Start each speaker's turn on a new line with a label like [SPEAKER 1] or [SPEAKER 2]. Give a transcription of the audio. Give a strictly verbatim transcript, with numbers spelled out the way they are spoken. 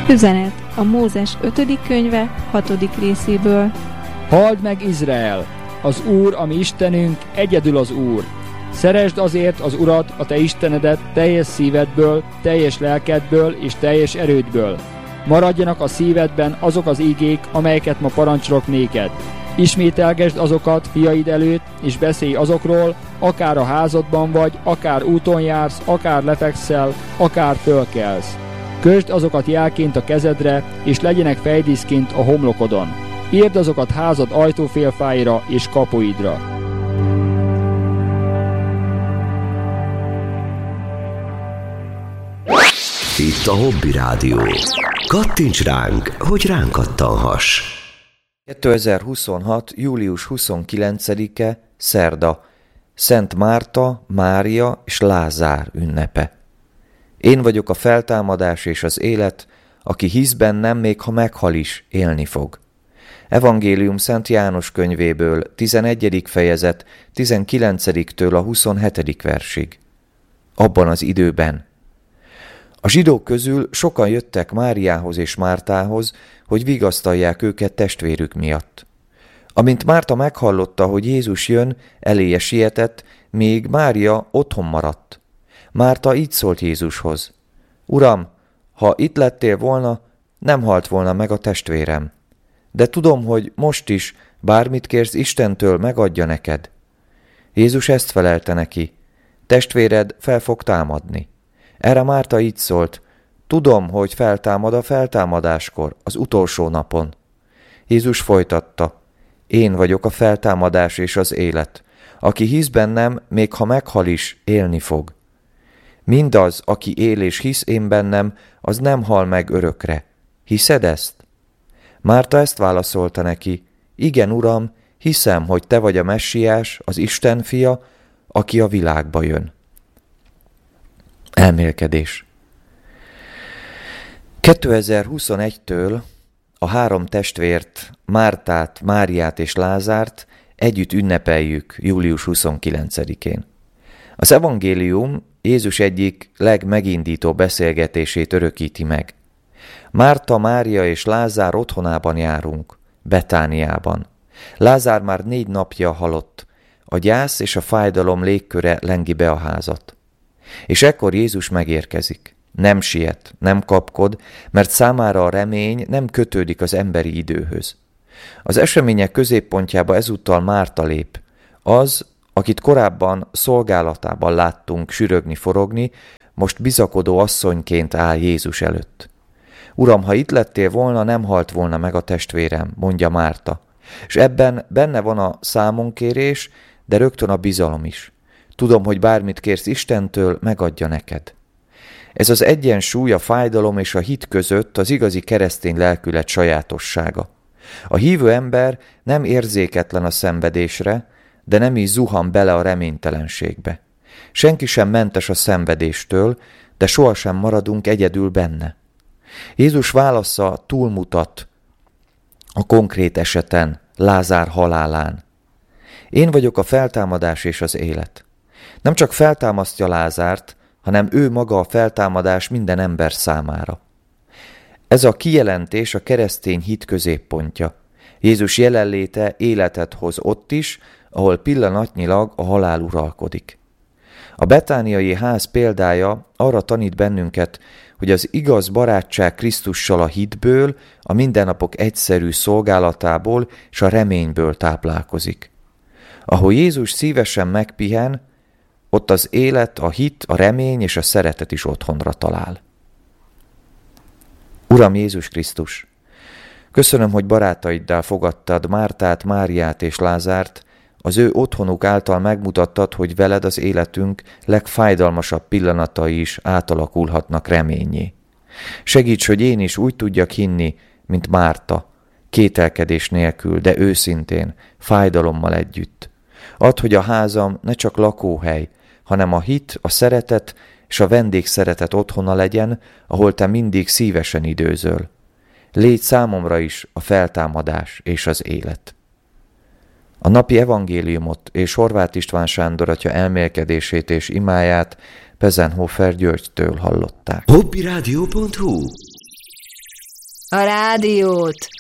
[SPEAKER 1] Üzenet a Mózes ötödik könyve hatodik részéből.
[SPEAKER 2] Halld meg, Izrael! Az Úr, a mi Istenünk, egyedül az Úr. Szeresd azért az Urat, a te Istenedet teljes szívedből, teljes lelkedből és teljes erődből. Maradjanak a szívedben azok az igék, amelyeket ma parancsolok néked. Ismételgesd azokat fiaid előtt, és beszélj azokról, akár a házadban vagy, akár úton jársz, akár lefekszel, akár fölkelsz. Kösd azokat jelként a kezedre, és legyenek fejdíszként a homlokodon. Írd azokat házad ajtófélfáira és kapuidra.
[SPEAKER 3] Itt a Hobby Rádió. Kattints ránk, hogy ránk kattanhass.
[SPEAKER 4] kétezer-huszonhat. július huszonkilencedike, szerda, Szent Márta, Mária és Lázár ünnepe. Én vagyok a feltámadás és az élet, aki hisz bennem, még ha meghal is, élni fog. Evangélium Szent János könyvéből, tizenegyedik fejezet, tizenkilencediktől a huszonhetedik versig. Abban az időben. A zsidók közül sokan jöttek Máriához és Mártához, hogy vigasztalják őket testvérük miatt. Amint Márta meghallotta, hogy Jézus jön, eléje sietett, még Mária otthon maradt. Márta így szólt Jézushoz: Uram, ha itt lettél volna, nem halt volna meg a testvérem. De tudom, hogy most is, bármit kérsz Istentől, megadja neked. Jézus ezt felelte neki: Testvéred fel fog támadni. Erre Márta így szólt: Tudom, hogy feltámad a feltámadáskor, az utolsó napon. Jézus folytatta: Én vagyok a feltámadás és az élet. Aki hisz bennem, még ha meghal is, élni fog. Mindaz, aki él és hisz én bennem, az nem hal meg örökre. Hiszed ezt? Márta ezt válaszolta neki: Igen, Uram, hiszem, hogy te vagy a Messiás, az Isten fia, aki a világba jön. Elmélkedés. kétezer-huszonegytől a három testvért, Mártát, Máriát és Lázárt együtt ünnepeljük július huszonkilencedikén. Az evangélium Jézus egyik legmegindító beszélgetését örökíti meg. Márta, Mária és Lázár otthonában járunk, Betániában. Lázár már négy napja halott, a gyász és a fájdalom légköre lengi be a házat. És ekkor Jézus megérkezik. Nem siet, nem kapkod, mert számára a remény nem kötődik az emberi időhöz. Az események középpontjába ezúttal Márta lép. Az, akit korábban szolgálatában láttunk sürögni-forogni, most bizakodó asszonyként áll Jézus előtt. Uram, ha itt lettél volna, nem halt volna meg a testvérem, mondja Márta. És ebben benne van a számonkérés, de rögtön a bizalom is. Tudom, hogy bármit kérsz Istentől, megadja neked. Ez az egyensúly a fájdalom és a hit között az igazi keresztény lelkület sajátossága. A hívő ember nem érzéketlen a szenvedésre, de nem is zuhan bele a reménytelenségbe. Senki sem mentes a szenvedéstől, de sohasem maradunk egyedül benne. Jézus válasza túlmutat a konkrét eseten, Lázár halálán. Én vagyok a feltámadás és az élet. Nem csak feltámasztja Lázárt, hanem ő maga a feltámadás minden ember számára. Ez a kijelentés a keresztény hit középpontja. Jézus jelenléte életet hoz ott is, ahol pillanatnyilag a halál uralkodik. A betániai ház példája arra tanít bennünket, hogy az igaz barátság Krisztussal a hitből, a mindennapok egyszerű szolgálatából és a reményből táplálkozik. Ahol Jézus szívesen megpihen, ott az élet, a hit, a remény és a szeretet is otthonra talál. Uram Jézus Krisztus, köszönöm, hogy barátaiddal fogadtad Mártát, Máriát és Lázárt, az ő otthonuk által megmutattad, hogy veled az életünk legfájdalmasabb pillanatai is átalakulhatnak reményé. Segíts, hogy én is úgy tudjak hinni, mint Márta, kételkedés nélkül, de őszintén, fájdalommal együtt. Add, hogy a házam ne csak lakóhely, hanem a hit, a szeretet és a vendégszeretet otthona legyen, ahol te mindig szívesen időzöl. Légy számomra is a feltámadás és az élet. A napi evangéliumot és Horváth István Sándor atya elmélkedését és imáját Pezenhofer Györgytől hallották.
[SPEAKER 3] hobbyradio pont hu
[SPEAKER 5] A rádiót!